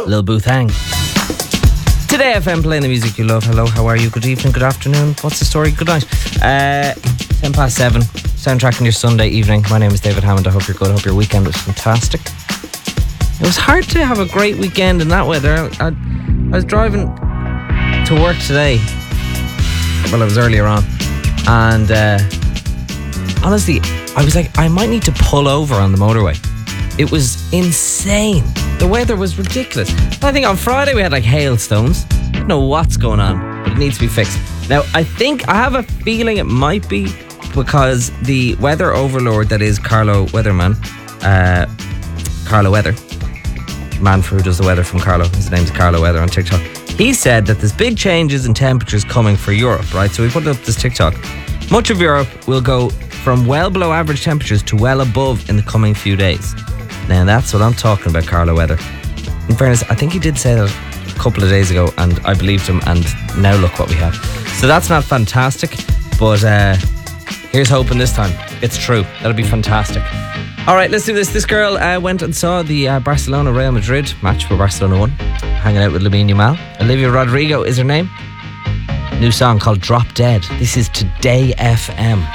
Lil Boothang. Today FM playing the music you love. Hello, how are you? Good evening, good afternoon. What's the story? Good night. 7 past 7. Soundtracking your Sunday evening. My name is David Hammond. I hope you're good. I hope your weekend was fantastic. It was hard to have a great weekend in that weather. I was driving to work today. Well, I was earlier on. And honestly, I was like, I might need to pull over on the motorway. It was insane. The weather was ridiculous. I think on Friday we had like hailstones. I don't know what's going on, but it needs to be fixed. Now, I have a feeling it might be because the weather overlord that is Carlo Weatherman, Carlo Weather, man who does the weather from Carlo, his name's Carlo Weather on TikTok. He said that there's big changes in temperatures coming for Europe, right? So we put up this TikTok. Much of Europe will go from well below average temperatures to well above in the coming few days. Now that's what I'm talking about, Carlo Weather. In fairness, I think he did say that a couple of days ago and I believed him, and now look what we have. So that's not fantastic, but here's hoping this time it's true. That'll be fantastic. Alright, let's do this. This girl went and saw the Barcelona-Real Madrid match where Barcelona won, hanging out with Lamine Yamal. Olivia Rodrigo is her name. New song called Drop Dead. This is Today FM.